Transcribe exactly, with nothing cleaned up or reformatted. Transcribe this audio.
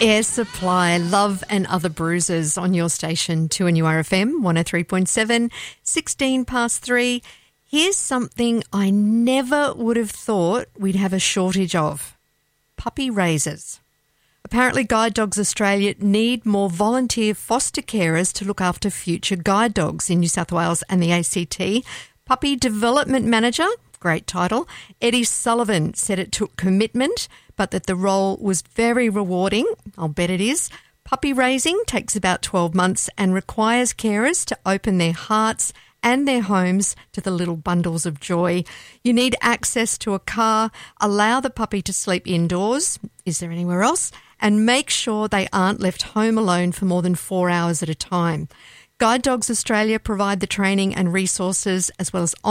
Air Supply, Love and Other Bruises on your station, two N U R F M, one oh three point seven, sixteen past three. Here's something I never would have thought we'd have a shortage of. Puppy raisers. Apparently Guide Dogs Australia need more volunteer foster carers to look after future guide dogs in New South Wales and the A C T. Puppy Development Manager, great title, Eddie Sullivan said it took commitment, but that the role was very rewarding. I'll bet it is. Puppy raising takes about twelve months and requires carers to open their hearts and their homes to the little bundles of joy. You need access to a car, allow the puppy to sleep indoors, is there anywhere else, and make sure they aren't left home alone for more than four hours at a time. Guide Dogs Australia provide the training and resources as well as